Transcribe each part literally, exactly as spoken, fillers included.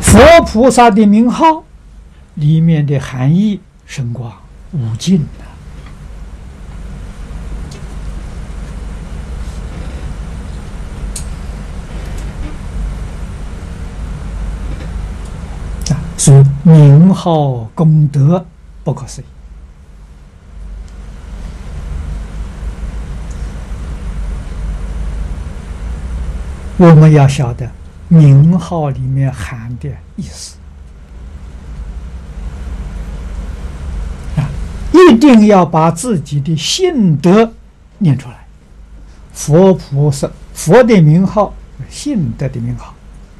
佛菩萨的名号里面的含义深广无尽的。所以名号功德不可思议。我们要晓得名号里面含的意思啊，一定要把自己的性德念出来。佛菩萨，佛的名号是性德的名号。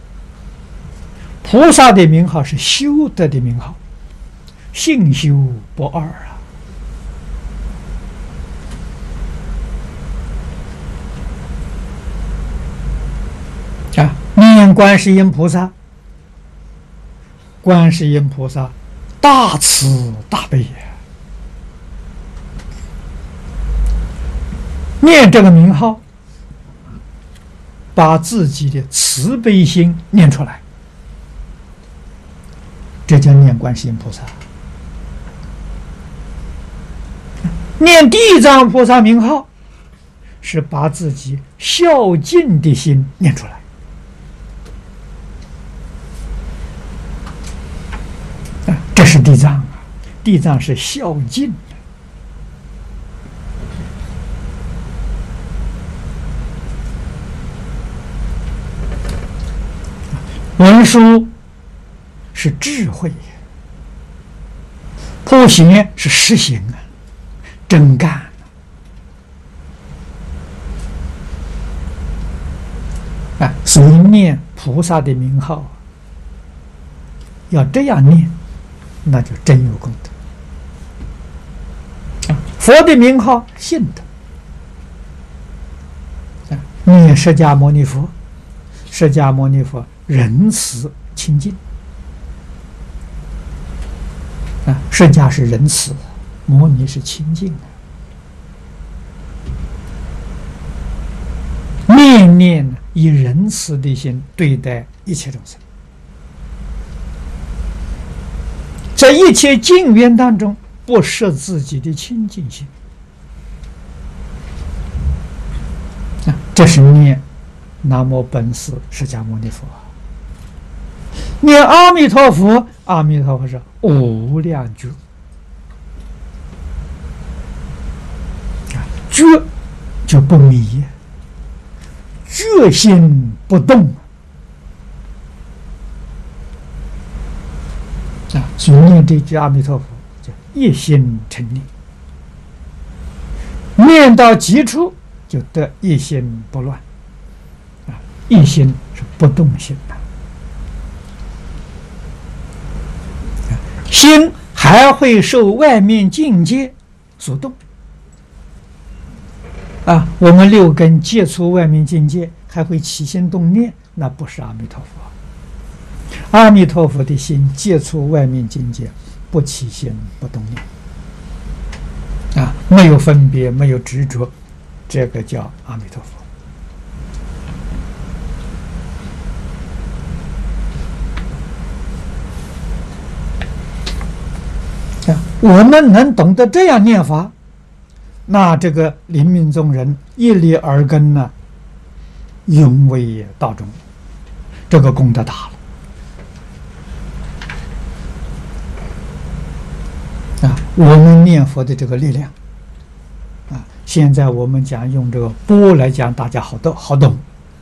菩萨的名号是修德的名号，性修不二啊！啊，念观世音菩萨，观世音菩萨大慈大悲呀！念这个名号，把自己的慈悲心念出来。这叫念观世音菩萨。念地藏菩萨名号，是把自己孝敬的心念出来。啊，这是地藏啊，地藏是孝敬的。文殊是智慧，普贤是实行啊，真干啊！所以念菩萨的名号，要这样念，那就真有功德。啊，佛的名号信德，啊，念释迦牟尼佛，释迦牟尼佛仁慈清净。啊，释迦是仁慈，牟尼是清净的。念念以仁慈的心对待一切众生，在一切境缘当中，不失自己的清净心。啊，这是念南无本师释迦牟尼佛。念阿弥陀佛，阿弥陀佛是无量觉，觉就不迷，觉心不动啊！所以念这句阿弥陀佛叫一心成念，念到极处就得一心不乱啊！一心是不动心的。心还会受外面境界所动啊！我们六根接触外面境界，还会起心动念，那不是阿弥陀佛。阿弥陀佛的心接触外面境界，不起心不动念啊，没有分别，没有执着，这个叫阿弥陀佛。我们能懂得这样念法，那这个临命终人一力而根呢，永为道中，这个功德大了啊！我们念佛的这个力量啊，现在我们讲用这个钵来讲，大家好懂好懂。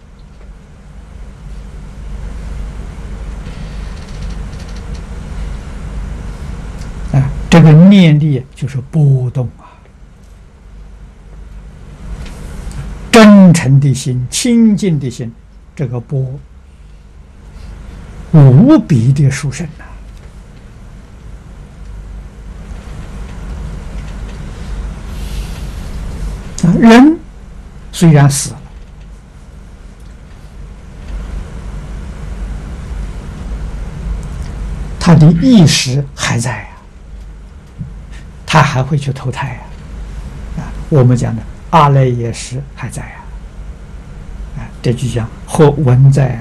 这个念力就是波动啊，真诚的心、清净的心，这个波无比的殊胜啊！人虽然死了，他的意识还在啊。他还会去投胎呀、啊！啊，我们讲的阿赖耶识还在呀、啊！啊，这就讲或文在。